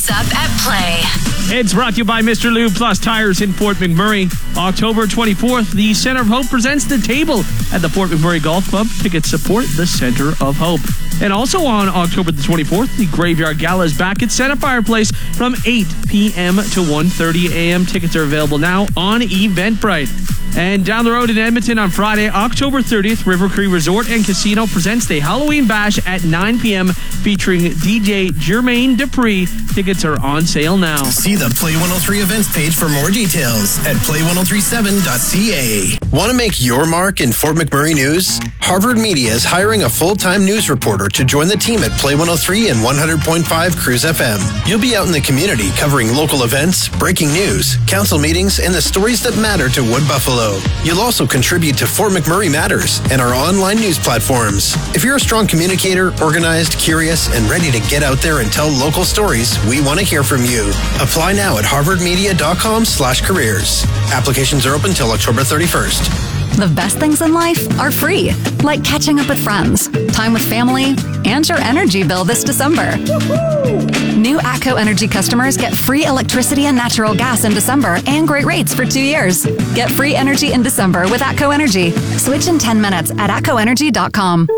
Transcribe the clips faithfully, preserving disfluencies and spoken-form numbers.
What's up at Play. It's brought to you by Mister Lube Plus Tires in Fort McMurray. October twenty-fourth, the Center of Hope presents The Table at the Fort McMurray Golf Club. Tickets support the Center of Hope. And also on October the twenty-fourth, the Graveyard Gala is back at Santa Fireplace from eight p.m. to one thirty a.m. Tickets are available now on Eventbrite. And down the road in Edmonton on Friday, October thirtieth, River Cree Resort and Casino presents the Halloween Bash at nine p.m. featuring D J Jermaine Dupree. Tickets are on sale now. See the Play one oh three events page for more details at play ten thirty-seven dot c a. Want to make your mark in Fort McMurray news? Harvard Media is hiring a full-time news reporter to join the team at Play one oh three and one hundred point five Cruise F M. You'll be out in the community covering local events, breaking news, council meetings, and the stories that matter to Wood Buffalo. You'll also contribute to Fort McMurray Matters and our online news platforms. If you're a strong communicator, organized, curious, and ready to get out there and tell local stories, we want to hear from you. Apply now at harvardmedia.com slash careers. Applications are open till October thirty-first. The best things in life are free, like catching up with friends, time with family, and your energy bill this December. Woo-hoo! New ATCO Energy customers get free electricity and natural gas in December and great rates for two years. Get free energy in December with ATCO Energy. Switch in ten minutes at atco energy dot com.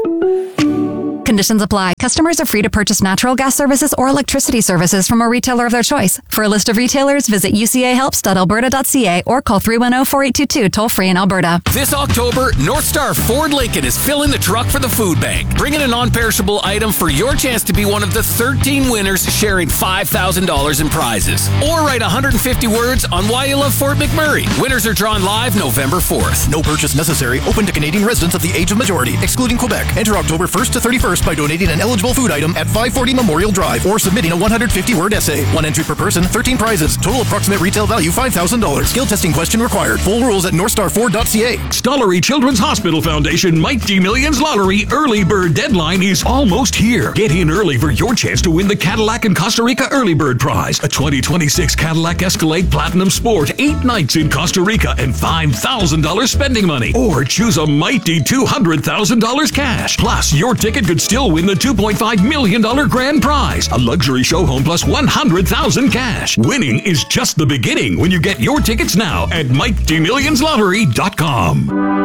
Conditions apply. Customers are free to purchase natural gas services or electricity services from a retailer of their choice. For a list of retailers, visit u c a helps dot alberta dot c a or call three one zero, four eight two two toll free in Alberta. This October, North Star Ford Lincoln is filling the truck for the food bank. Bring in a non-perishable item for your chance to be one of the thirteen winners sharing five thousand dollars in prizes. Or write one hundred fifty words on why you love Fort McMurray. Winners are drawn live November fourth. No purchase necessary. Open to Canadian residents of the age of majority, excluding Quebec. Enter October first to thirty-first by donating an eligible food item at five forty Memorial Drive or submitting a one hundred fifty word essay. One entry per person, thirteen prizes. Total approximate retail value five thousand dollars. Skill testing question required. Full rules at north star ford dot c a. Stollery Children's Hospital Foundation Mighty Millions Lottery early bird deadline is almost here. Get in early for your chance to win the Cadillac and Costa Rica early bird prize. A twenty twenty-six Cadillac Escalade Platinum Sport, eight nights in Costa Rica and five thousand dollars spending money. Or choose a mighty two hundred thousand dollars cash. Plus, your ticket could still win the two point five million dollars grand prize, a luxury show home plus one hundred thousand dollars cash. Winning is just the beginning when you get your tickets now at mighty millions lottery dot com.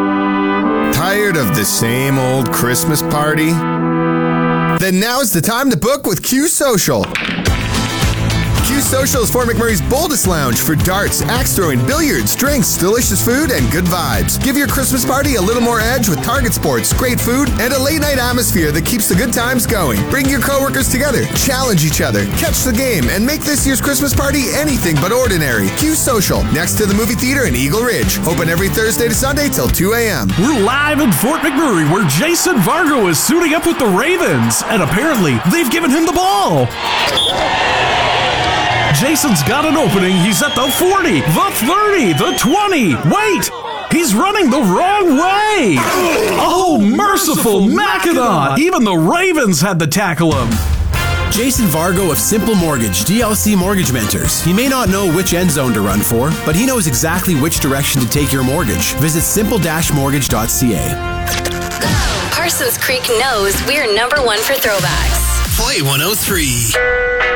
Tired of the same old Christmas party? Then now's the time to book with Q Social. Q Social is Fort McMurray's boldest lounge for darts, axe throwing, billiards, drinks, delicious food, and good vibes. Give your Christmas party a little more edge with Target Sports, great food, and a late-night atmosphere that keeps the good times going. Bring your coworkers together, challenge each other, catch the game, and make this year's Christmas party anything but ordinary. Q Social, next to the movie theater in Eagle Ridge. Open every Thursday to Sunday till two a.m. We're live in Fort McMurray, where Jason Vargo is suiting up with the Ravens, and apparently they've given him the ball. Jason's got an opening. He's at the forty, the thirty, the twenty. Wait! He's running the wrong way! Oh, merciful Mackinac! Even the Ravens had to tackle him. Jason Vargo of Simple Mortgage, D L C Mortgage Mentors. He may not know which end zone to run for, but he knows exactly which direction to take your mortgage. Visit simple dash mortgage dot c a. Parsons Creek knows we're number one for throwbacks. Play one oh three.